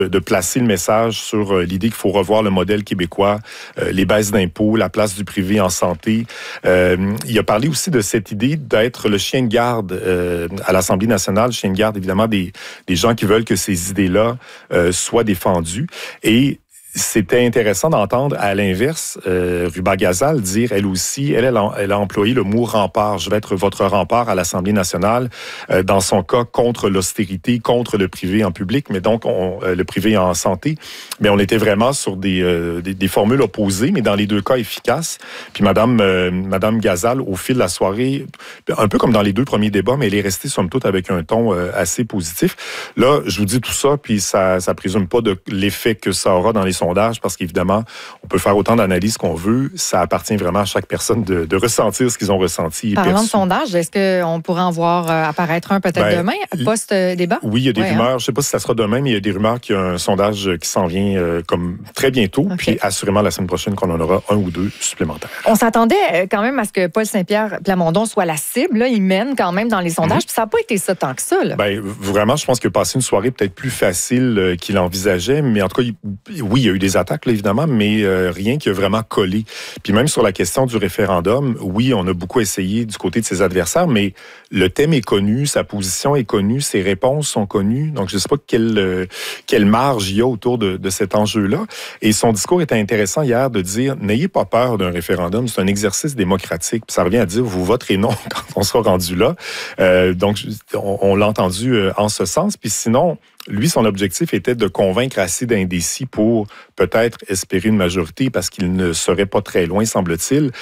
de placer le message sur l'idée qu'il faut revoir le modèle québécois, les baisses d'impôts, la place du privé en santé. Il a parlé aussi de cette idée d'être le chien de garde à l'Assemblée nationale, chien de garde évidemment des gens qui veulent que ces idées-là soient défendues. Et c'était intéressant d'entendre, à l'inverse, Ruba Gazal dire, elle aussi, elle a employé le mot rempart. Je vais être votre rempart à l'Assemblée nationale, dans son cas, contre l'austérité, contre le privé en public, mais donc le privé en santé. Mais on était vraiment sur des formules opposées, mais dans les deux cas efficaces. Puis Madame Gazal, au fil de la soirée, un peu comme dans les deux premiers débats, mais elle est restée, somme toute, avec un ton assez positif. Là, je vous dis tout ça, puis ça présume pas de l'effet que ça aura dans les sondages, parce qu'évidemment, on peut faire autant d'analyses qu'on veut. Ça appartient vraiment à chaque personne de ressentir ce qu'ils ont ressenti. Parlant de sondage, est-ce qu'on pourrait en voir apparaître un peut-être demain, post-débat? Oui, il y a des rumeurs. Je ne sais pas si ça sera demain, mais il y a des rumeurs qu'il y a un sondage qui s'en vient comme très bientôt. Okay. Puis assurément, la semaine prochaine, qu'on en aura un ou deux supplémentaires. On s'attendait quand même à ce que Paul Saint-Pierre Plamondon soit la cible. Là, il mène quand même dans les sondages. Puis ça n'a pas été ça tant que ça. Là. Vraiment, je pense qu'il a passé une soirée peut-être plus facile qu'il envisageait. Mais en tout cas, oui, il y a eu des attaques, là, évidemment, mais rien qui a vraiment collé. Puis même sur la question du référendum, oui, on a beaucoup essayé du côté de ses adversaires, mais le thème est connu, sa position est connue, ses réponses sont connues. Donc, je ne sais pas quelle marge il y a autour de cet enjeu-là. Et son discours était intéressant hier de dire, n'ayez pas peur d'un référendum, c'est un exercice démocratique. Puis ça revient à dire, vous voterez non quand on sera rendu là. Donc, on l'a entendu en ce sens. Puis sinon, lui, son objectif était de convaincre assez d'indécis pour peut-être espérer une majorité parce qu'il ne serait pas très loin, semble-t-il.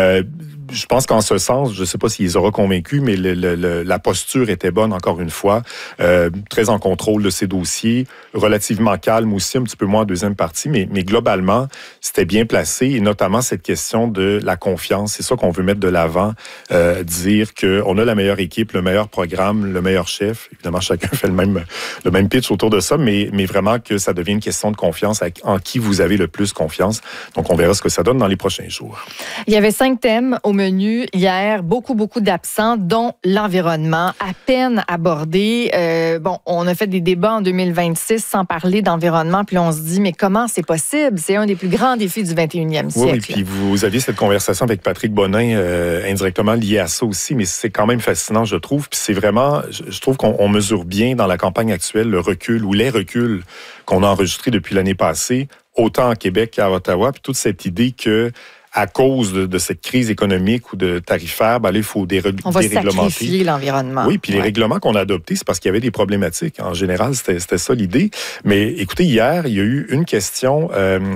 Je pense qu'en ce sens, je ne sais pas s'il les aura convaincus, mais la posture était bonne, encore une fois. Très en contrôle de ses dossiers, relativement calme aussi, un petit peu moins en deuxième partie, mais globalement, c'était bien placé, et notamment cette question de la confiance. C'est ça qu'on veut mettre de l'avant, dire qu'on a la meilleure équipe, le meilleur programme, le meilleur chef. Évidemment, chacun fait le même pitch autour de ça, mais vraiment que ça devient une question de confiance en qui vous avez le plus confiance. Donc, on verra ce que ça donne dans les prochains jours. Il y avait 5 thèmes au menu hier, beaucoup d'absents, dont l'environnement, à peine abordé. On a fait des débats en 2026 sans parler d'environnement, puis on se dit, mais comment c'est possible? C'est un des plus grands défis du 21e siècle. Oui, puis vous aviez cette conversation avec Patrick Bonin, indirectement liée à ça aussi, mais c'est quand même fascinant, je trouve. Puis c'est vraiment, je trouve qu'on mesure bien dans la campagne actuelle le recul ou les reculs qu'on a enregistrés depuis l'année passée, autant à Québec qu'à Ottawa, puis toute cette idée que à cause de cette crise économique ou de tarifaire, il faut déréglementer. On va sacrifier l'environnement. Oui, puis les règlements qu'on a adoptés, c'est parce qu'il y avait des problématiques. En général, c'était ça l'idée. Mais écoutez, hier, il y a eu une question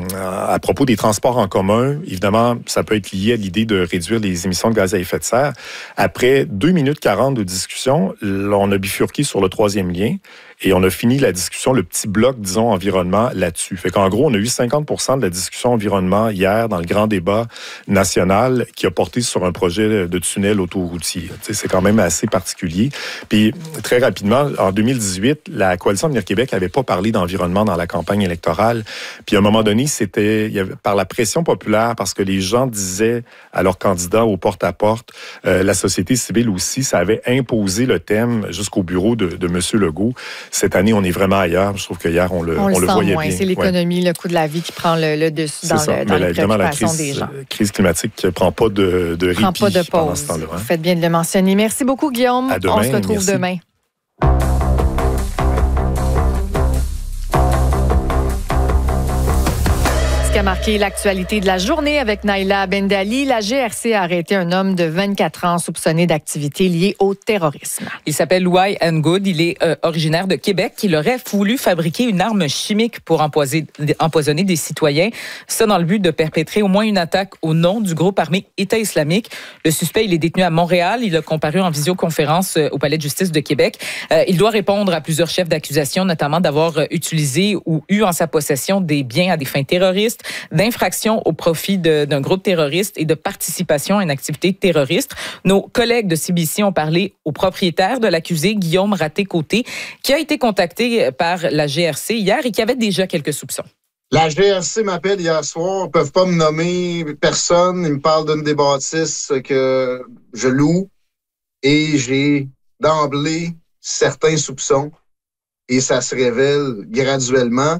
à propos des transports en commun. Évidemment, ça peut être lié à l'idée de réduire les émissions de gaz à effet de serre. Après 2 minutes 40 de discussion, on a bifurqué sur le 3e lien. Et on a fini la discussion, le petit bloc, disons, environnement là-dessus. Fait qu'en gros, on a eu 50% de la discussion environnement hier dans le grand débat national qui a porté sur un projet de tunnel autoroutier. C'est quand même assez particulier. Puis, très rapidement, en 2018, la Coalition Avenir Québec n'avait pas parlé d'environnement dans la campagne électorale. Puis, à un moment donné, il y avait, par la pression populaire, parce que les gens disaient à leurs candidats au porte-à-porte, la société civile aussi, ça avait imposé le thème jusqu'au bureau de M. Legault. Cette année, on est vraiment ailleurs. Je trouve qu'hier, on le voyait bien. C'est l'économie, le coût de la vie qui prend le dessus dans les préoccupations des gens. La crise climatique ne prend pas de répit pendant ce temps-là. Vous faites bien de le mentionner. Merci beaucoup, Guillaume. À demain, on se retrouve demain. Ce qui a marqué l'actualité de la journée avec Naila Bendali, la GRC a arrêté un homme de 24 ans soupçonné d'activités liées au terrorisme. Il s'appelle Louay Ngoud. Il est originaire de Québec. Il aurait voulu fabriquer une arme chimique pour empoisonner des citoyens. Ça dans le but de perpétrer au moins une attaque au nom du groupe armé État islamique. Le suspect, il est détenu à Montréal. Il a comparu en visioconférence au Palais de justice de Québec. Il doit répondre à plusieurs chefs d'accusation, notamment d'avoir utilisé ou eu en sa possession des biens à des fins terroristes, d'infraction au profit d'un groupe terroriste et de participation à une activité terroriste. Nos collègues de CBC ont parlé au propriétaire de l'accusé, Guillaume Raté-Côté, qui a été contacté par la GRC hier et qui avait déjà quelques soupçons. La GRC m'appelle hier soir, ils peuvent pas me nommer personne, ils me parlent d'une des bâtisses que je loue et j'ai d'emblée certains soupçons. et ça se révèle graduellement.